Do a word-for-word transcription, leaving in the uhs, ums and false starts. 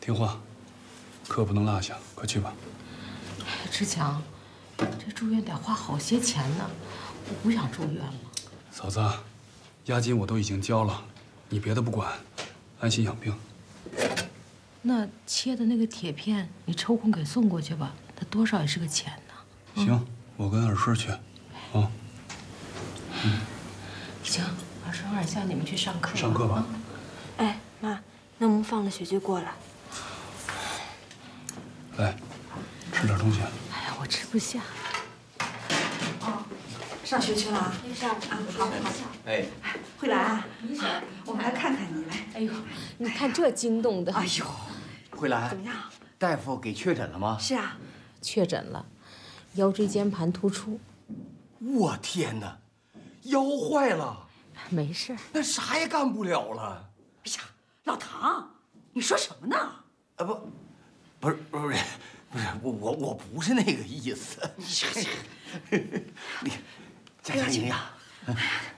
听话，课不能落下，快去吧。 志强，这住院得花好些钱呢，我不想住院了。 嫂子，押金我都已经交了，你别的不管，安心养病。 那切的那个铁片，你抽空给送过去吧，它多少也是个钱呢。 嗯、行，我跟二顺去。啊。 嗯。行，二顺、二下，你们去上课。 上课吧。 哎，妈，那我们放了学就过来。 来，吃点东西。 哎呀，我吃不下。 哦，上学去了啊？上啊，好好。 哎， 慧兰，我们来看看你来。 哎呦，你看这惊动的。 哎呦， 慧兰， 怎么样？ 大夫给确诊了吗？ 是啊， 确诊了，腰椎间盘突出。 我天哪，腰坏了。 没事， 那啥也干不了了。 哎呀，老唐，你说什么呢？ 啊不，不是不是不是我我我不是那个意思。你，你加强营养。